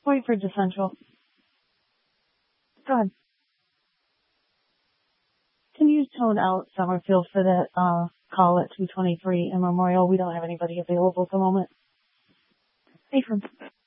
Whiteford to Central. Go ahead. Can you tone out Summerfield for that call at 223 in Memorial? We don't have anybody available at the moment. Hey, from